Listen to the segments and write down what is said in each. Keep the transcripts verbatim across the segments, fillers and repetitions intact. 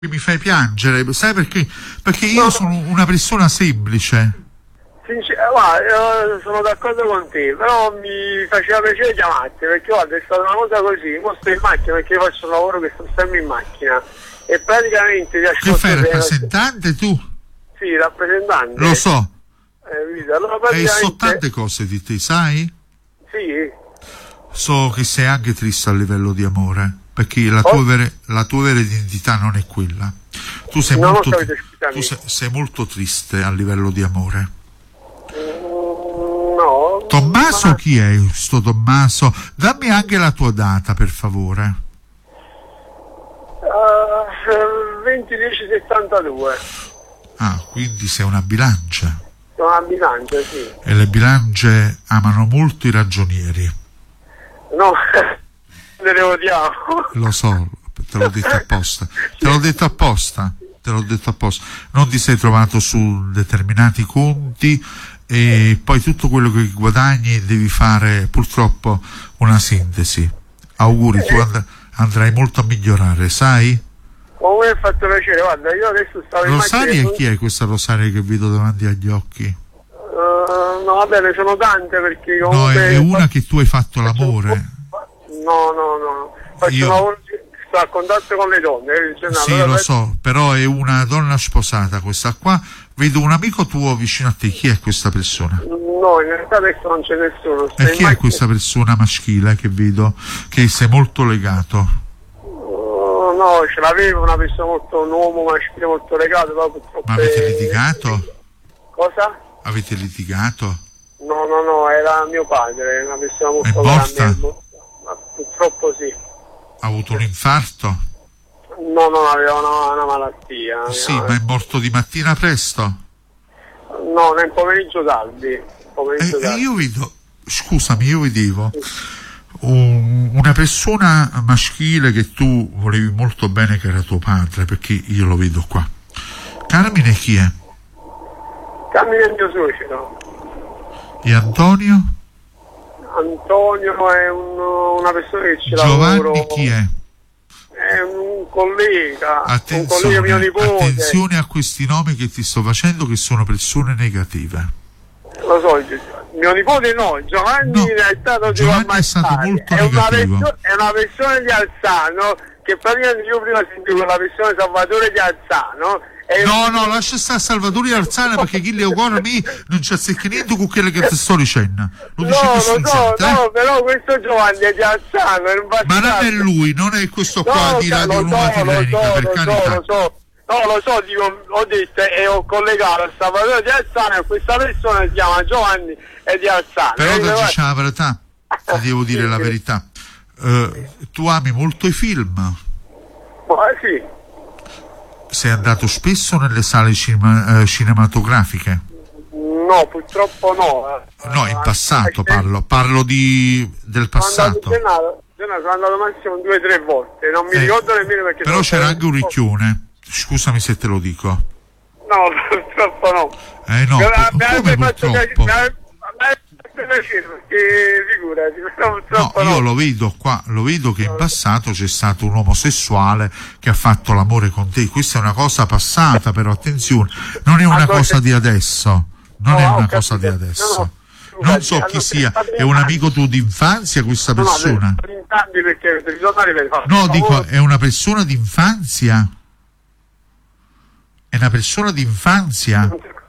Mi fai piangere, sai perché? Perché io sono una persona semplice. Sincer- guarda, io sono d'accordo con te, però mi faceva piacere chiamarti, perché guarda, è stata una cosa così, mo sto in macchina perché io faccio un lavoro che sto sempre in macchina e praticamente ti ascolto. Che fai, rappresentante tu? Sì, rappresentante. Lo so. Eh, allora, E praticamente... so tante cose di te, sai? Sì. So che sei anche triste a livello di amore, perché la tua, oh. vera, la tua vera identità non è quella. Tu sei, non molto, so, tu sei, sei molto triste a livello di amore. Mm, no. Tommaso, ma... chi è sto Tommaso? Dammi anche la tua data, per favore. Uh, venti dieci settantadue. Ah, quindi sei una bilancia. Sono una bilancia, sì. E le bilance amano molto i ragionieri. No, ne odiamo. Lo so, te l'ho detto apposta. Te l'ho detto apposta. Te l'ho detto apposta. Non ti sei trovato su determinati conti e poi tutto quello che guadagni devi fare purtroppo una sintesi. Auguri, tu and- andrai molto a migliorare, sai? Oh, mi ha fatto piacere, guarda, io adesso stavo in macchina. Rosaria, chi è questa Rosaria che vedo davanti agli occhi? Uh, no, va bene, sono tante perché comunque... No, è una che tu hai fatto l'amore. No, no, no, faccio Io... un lavoro che sto a contatto con le donne. Cioè, sì, allora lo per... so, però è una donna sposata questa qua. Vedo un amico tuo vicino a te, chi è questa persona? No, in realtà adesso non c'è nessuno. Sto E chi macchina... è questa persona maschile che vedo, che sei molto legato? No, ce l'avevo una persona molto, un uomo maschile molto legato, però purtroppo... Ma avete è... litigato? Cosa? Avete litigato? No, no, no, era mio padre, una persona molto È morta? grande, ma purtroppo sì. Ha avuto un infarto? No, no, aveva una, una malattia. Sì, no. ma è morto di mattina presto? No, nel pomeriggio tardi. Pomeriggio E, e tardi. io vedo, scusami, io vedevo un, una persona maschile che tu volevi molto bene, che era tuo padre, perché io lo vedo qua. Carmine chi è? Carmine è il mio suocero. E Antonio? Antonio è un, una persona che ci Giovanni lavoro. chi è? È un collega, Attenzione, un collega mio nipote. attenzione a questi nomi che ti sto facendo, che sono persone negative. Lo so, mio nipote no, Giovanni No, in realtà non Giovanni deve è stato ammazzare. molto è una, negativo. perso- è una persona di Alzano, che praticamente io prima sentivo la persona Salvatore di Alzano. E No, no, lascia stare Salvatore Arzana, perché chi le ancora a me non ci azzecca niente con quello che ti sto dicendo. Lo dice no, questo lo so, inzante, eh? no, però questo Giovanni è di Alzano, è un Ma non è bastardo. lui, non è questo No, qua di lo Radio so, Nuova lo Tirrenica, so, per lo so, carità. lo so. No, lo so, dico, ho detto e ho collegato a Salvatore di Alzano e questa persona si chiama Giovanni e di Alzano. Però E ti io- dice la verità, ti devo dire la verità. Eh, tu ami molto i film? Ma sì, Sei andato spesso nelle sale cinema- eh, cinematografiche? no, purtroppo no. No, in passato Eh, parlo, parlo di, del Sono andato, passato. in Senato, sono andato massimo due o tre volte, non mi Eh, ricordo nemmeno perché... Però sono c'era stato- anche un ricchione, scusami se te lo dico. No, purtroppo no. Eh no, Mi pu- avrebbe come fatto piacere, purtroppo? mi avrebbe mi avrebbe fatto piacere perché figurati, però No, purtroppo io no. lo vedo qua, lo vedo che in passato c'è stato un omosessuale che ha fatto l'amore con te. Questa è una cosa passata, però attenzione, non è una Allora, cosa di adesso, non no, è ho una capito. cosa di adesso. No, no, Non so scusate, chi sia, allora, è un amico tuo d'infanzia questa No, no, persona? per entrambi perché per ritornare per fare No, un dico, favore. è una persona d'infanzia? È una persona d'infanzia?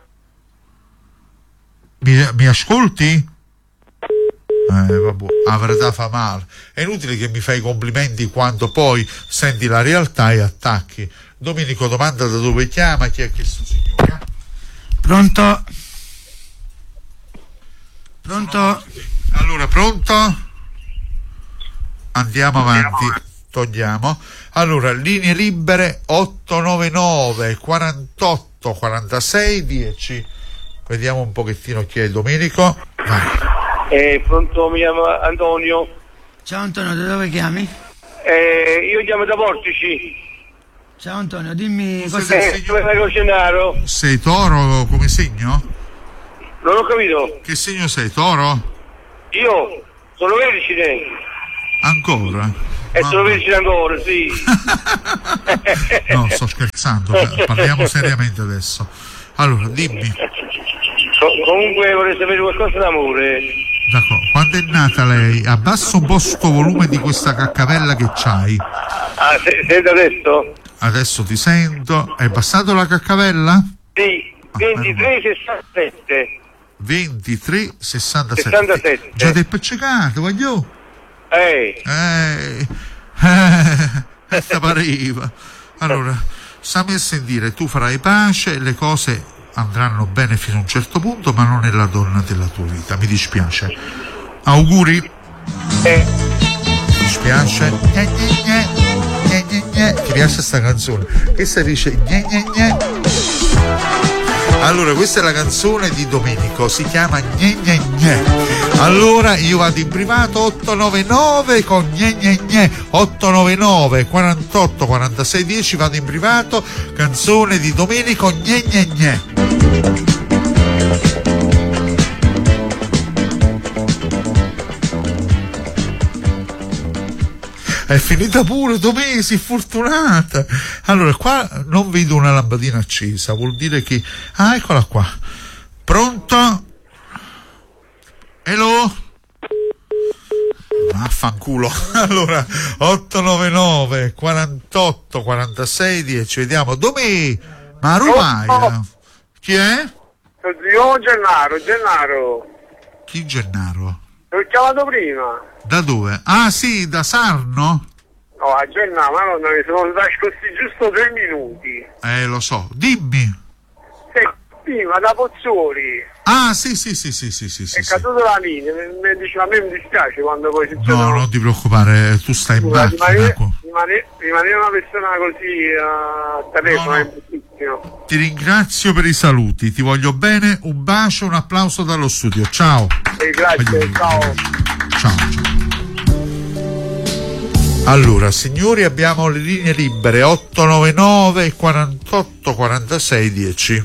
Mi, mi ascolti? Eh, vabbè, la verità fa male. È inutile che mi fai i complimenti quando poi senti la realtà e attacchi. Domenico domanda da dove chiama, chi è questo signore? Pronto? Pronto? Allora, pronto? Andiamo avanti, togliamo. Allora, linee libere otto nove nove quarantotto quarantasei dieci. Vediamo un pochettino chi è Domenico. Vai. Eh, pronto, mi chiamo Antonio. Ciao Antonio, da dove chiami? Eh, io chiamo da Portici. Ciao Antonio, dimmi Sì, cosa... sì. Eh, dove sei Cocenaro? Sei toro come segno? Non ho capito. Che segno sei, toro? Io sono Vergine. Ancora? E sono vicino ancora, sì. No, sto scherzando, parliamo seriamente adesso. Allora, dimmi. Co- comunque vorrei sapere qualcosa d'amore. D'accordo. Quando è nata lei? Abbassa un po' sto volume di questa caccavella che c'hai. Ah, se- senti adesso? Adesso ti sento. Hai passato la caccavella? Sì, ventitré sessantasette. ventitré sessantasette. sessantasette. Già ti è peccecato, voglio. Ehi. Eh, eh, eh, pareva. Allora, stammi a sentire, tu farai pace, le cose andranno bene fino a un certo punto, ma non è la donna della tua vita, mi dispiace. Auguri. Eh. Mi dispiace. Gne, gne, gne, gne, gne, gne. Ti piace sta canzone? Questa dice gne, gne, gne. Allora, questa è la canzone di Domenico, si chiama Gne Gne Gne. Allora io vado in privato otto nove nove con Gne Gne Gne, otto nove nove quarantotto quarantasei dieci, vado in privato, canzone di Domenico Gne Gne Gne. È finita pure, due mesi, fortunata. Allora, qua non vedo una lampadina accesa, vuol dire che... Ah, eccola qua. Pronto? Hello? Vaffanculo. Allora, otto nove nove quarantotto quarantasei dieci, vediamo. Dov'è? Ma Rumaia? Chi è? Io Gennaro, Gennaro. Chi Gennaro? L'ho chiamato prima. Da dove? Ah sì, da Sarno? No, a Gennaro, ma non mi sono trascorsi giusto tre minuti. Eh, lo so. Dimmi. Sì, prima da Pozzuoli. Ah, sì, sì, sì, sì, sì, sì, È sì. caduto la linea, mi, mi diceva, a me mi dispiace quando poi succede. No, non ti preoccupare, tu stai in macchina. Rimanere, rimane, rimanere una persona così a telefono No, no. è bruttissimo. Ti ringrazio per i saluti, ti voglio bene, un bacio, un applauso dallo studio. Ciao. E grazie, ciao. Ciao, ciao. Allora, signori, abbiamo le linee libere otto nove nove quarantotto quarantasei dieci.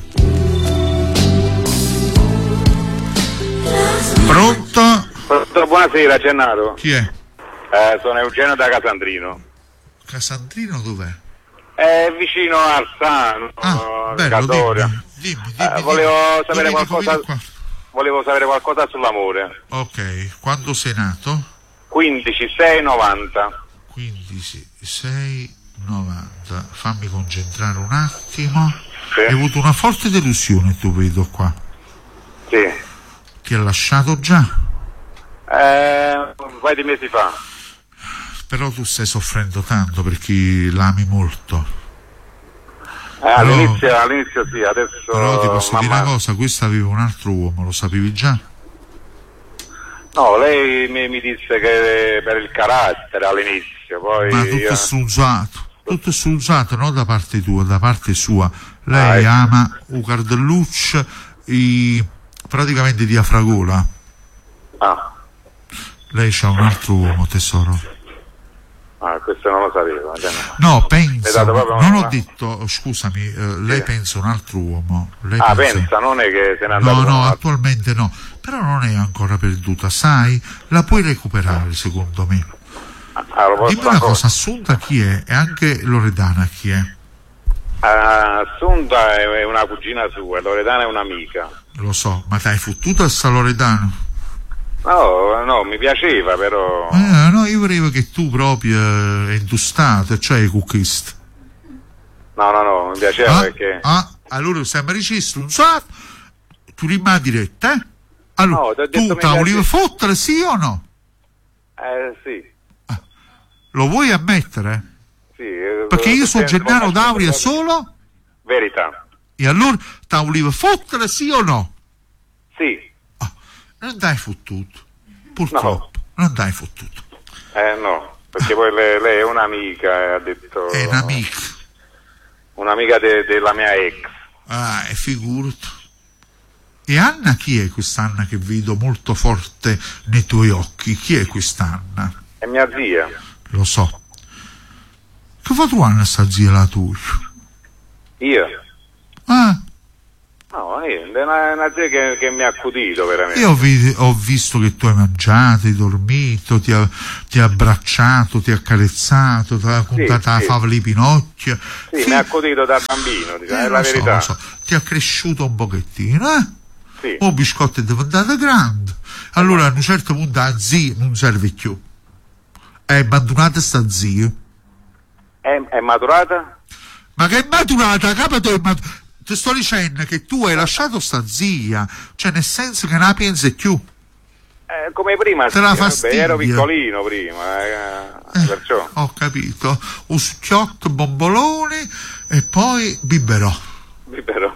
Pronto? Buonasera, Gennaro. Chi è? Eh, sono Eugenio da Casandrino. Casandrino dov'è? È vicino a Arsano, Ah, bello, Catoria. dimmi, dimmi, dimmi, Eh, volevo dimmi. sapere Domenico, qualcosa. vieni qua. Volevo sapere qualcosa sull'amore. Ok, quando sei nato? quindici sei novanta. quindici sei novanta. Fammi concentrare un attimo. Sì. Hai avuto una forte delusione, tu vedo qua. Sì. Ti ha lasciato già, Eh, un paio di mesi fa. però tu stai soffrendo tanto perché l'ami molto. Eh, Però- all'inizio, all'inizio sì, adesso. Però ti posso dire mamma- una cosa, questo aveva un altro uomo, lo sapevi già? No, lei mi, mi disse che per il carattere all'inizio, poi. Ma tutto io- è struzzato, tutto è struzzato, non da parte tua, da parte sua. Lei Ah, ecco. ama un cardelluccio i praticamente di Afragola. Ah, Lei c'ha un altro uomo, tesoro. ah, questo non lo sapevo. cioè, no. No, Mi penso, hai dato proprio non una- ho detto, scusami, eh, lei Sì. pensa un altro uomo. Lei Ah, pensa- pensa, non è che se n'è andato No, con no, un altro. attualmente no, però non è ancora perduta, sai? La puoi recuperare, secondo me. Ah, lo posso Dimmi una ancora. cosa, Assunta chi è? E anche Loredana chi è? Ah, Assunta è una cugina sua, Loredana è un'amica. Lo so, ma t'hai fottuto a sta Loredana? No, no, mi piaceva, però. Eh, no, io volevo che tu proprio eh, entustato, cioè i cucchisti. No, no, no, mi piaceva Ah, perché. ah, allora sembra registro, un so, tu rimani diretta, eh? Allora, No, ti ho detto tu mi te la volevi piace- fottere, sì o no? Eh, sì. Lo vuoi ammettere? Sì. eh, Perché io sono perché- Gennaro D'Auria solo, Verità. e allora te la volevi fottere, sì o no? Sì. Non dai fottuto, purtroppo, non dai fottuto. Eh, no, perché poi lei, lei è un'amica e ha detto. È un'amica. Un'amica de- della mia ex. Ah, e figurati. E Anna chi è quest'Anna che vedo molto forte nei tuoi occhi? Chi è quest'Anna? È mia zia. Lo so. Che fa tu Anna sta zia la tua? Io? Ah, No, niente, è una, una zia che, che mi ha accudito veramente. Io ho, vi- ho visto che tu hai mangiato, hai dormito, ti ha, ti ha abbracciato, ti ha carezzato, ti ha raccontato Sì, la sì. favola di Pinocchio. Sì, Fi- mi ha accudito da bambino, diciamo, eh, è la lo so, verità. lo so. Ti ha cresciuto un pochettino, eh? Sì. O biscotto è diventato grande. Allora a un certo punto la zia non serve più. È abbandonata sta zia. È, è maturata? Ma che è maturata, capito? È mat- ti sto dicendo che tu hai lasciato sta zia, cioè nel senso che non la pensi più. Eh, come prima, Te la sì, vabbè, fastidia. ero piccolino prima, eh, Eh, perciò. Ho capito. Un succhiotto, bomboloni e poi biberò. Libero.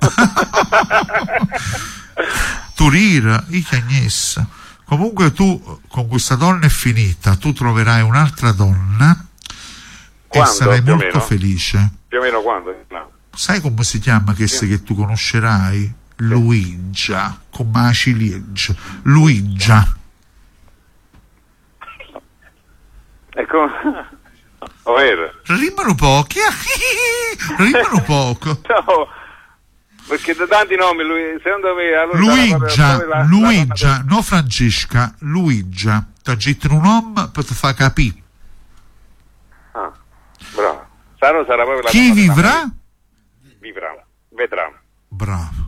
Turira, i cagnessa. Comunque tu con questa donna è finita, tu troverai un'altra donna Quando, e sarai più o molto meno? felice. Più o meno quando? No. Sai come si chiama questa che tu conoscerai? Luigia, con la ciliegia. Luigia. Ecco. Ovvero. Rimano pochi, rimano poco. No, perché da tanti nomi, lui, secondo me... Allora sarà Luigia, proprio la- Luigia, la- no Francesca, Luigia. Ti getti un nome per ti far capire. Ah, bravo. Sarà, sarà proprio la Chi cosa- vivrà? Vivrà, vedrà. Bravo.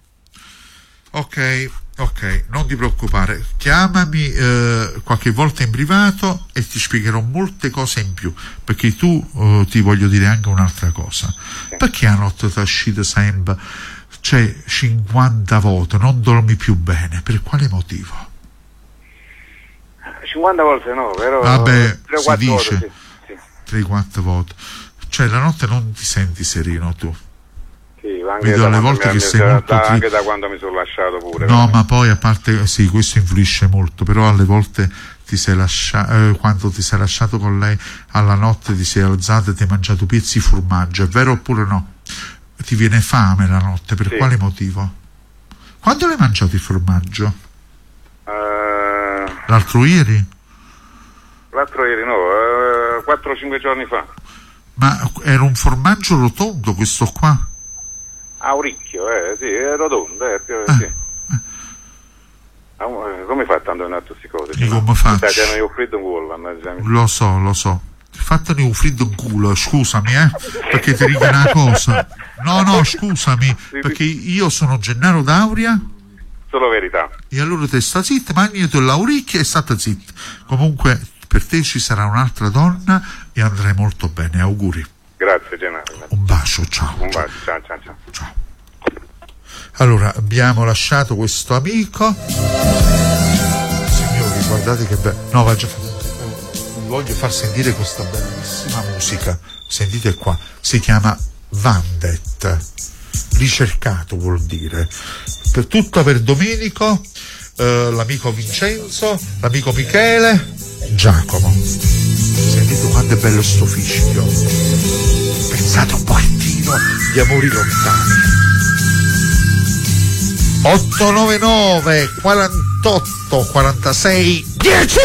Ok, ok, non ti preoccupare. Chiamami eh, qualche volta in privato e ti spiegherò molte cose in più. Perché tu eh, ti voglio dire anche un'altra cosa. Perché a notte ti è uscita sempre, c'è cinquanta volte, non dormi più bene? Per quale motivo? cinquanta volte no, però... Vabbè, tre o si quattro dice volte, sì, sì. tre quattro volte. Cioè la notte non ti senti sereno tu. Sì, anche Vedo da alle quando volte mi- che sei da- molto da- tri- anche da quando mi sono lasciato pure. No, veramente. ma poi a parte, sì, questo influisce molto, però alle volte ti sei lasciato, eh, quando ti sei lasciato con lei alla notte ti sei alzato e ti hai mangiato pezzi di formaggio, è vero oppure no? Ti viene fame la notte, per Sì. quale motivo? Quando l'hai mangiato il formaggio? Eh, L'altro ieri? l'altro ieri no, quattro o cinque giorni fa. Ma era un formaggio rotondo questo qua? Auricchio, eh, sì, è rotondo, eh, più- Ah. sì. Ah, eh, come fai tanto in queste cose? Io come faccio? Ti hanno offrito un gol, mannaggia. Lo so, lo so. Fatene un freddo in culo, scusami, eh, perché ti dico una cosa. No, no, scusami, perché io sono Gennaro D'Auria Solo verità. e allora te sta zitta, mangiati l'auricchia e state zitta. Comunque per te ci sarà un'altra donna e andrai molto bene, auguri. Grazie Gennaro. Un bacio, ciao. Un bacio, ciao ciao ciao. Ciao. Allora, abbiamo lasciato questo amico. Signori, guardate che bello. No, va già. Vi voglio far sentire questa bellissima musica. Sentite qua. Si chiama Vandet. Ricercato vuol dire. Per tutto per Domenico, eh, l'amico Vincenzo, l'amico Michele, Giacomo. Sentite quanto è bello sto fischio. Pensate un pochettino di amori lontani. otto nove nove quarantotto quarantasei dieci